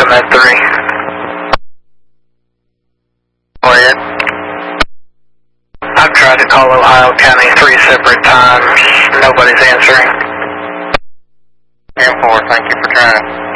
Med 3. Elliot. I've tried to call Ohio County 3 separate times. Nobody's answering. 10-4, thank you for trying.